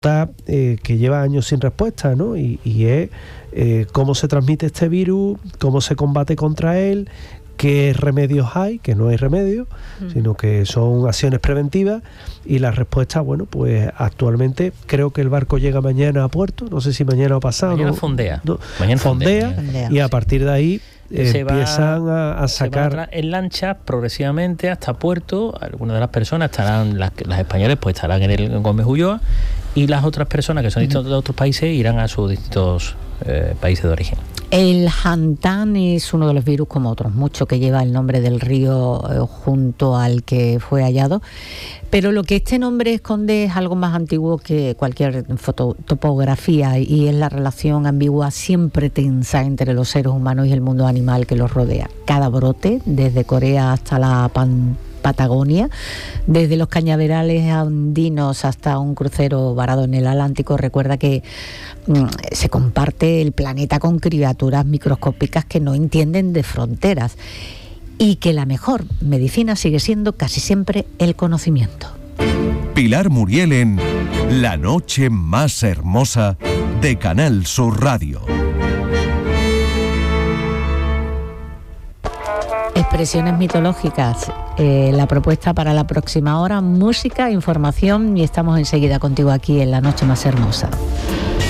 que lleva años sin respuesta, ¿no? Y es cómo se transmite este virus, cómo se combate contra él, qué remedios hay, que no hay remedios, sino que son acciones preventivas, y la respuesta, bueno, pues actualmente creo que el barco llega mañana a puerto, no sé si mañana o pasado. Mañana fondea. Y a partir de ahí empiezan a sacar... Se va en lancha progresivamente hasta puerto. Algunas de las personas estarán, las españolas pues estarán en el Gómez Ulloa, y las otras personas que son distintos de otros países irán a sus distintos países de origen. El Hantan es uno de los virus, como otros muchos, que lleva el nombre del río junto al que fue hallado. Pero lo que este nombre esconde es algo más antiguo que cualquier topografía, y es la relación ambigua, siempre tensa, entre los seres humanos y el mundo animal que los rodea. Cada brote, desde Corea hasta la Patagonia, desde los cañaverales andinos hasta un crucero varado en el Atlántico, recuerda que se comparte el planeta con criaturas microscópicas que no entienden de fronteras, y que la mejor medicina sigue siendo casi siempre el conocimiento. Pilar Muriel en La Noche Más Hermosa de Canal Sur Radio. Expresiones mitológicas, la propuesta para la próxima hora, música, información, y estamos enseguida contigo aquí en La Noche Más Hermosa.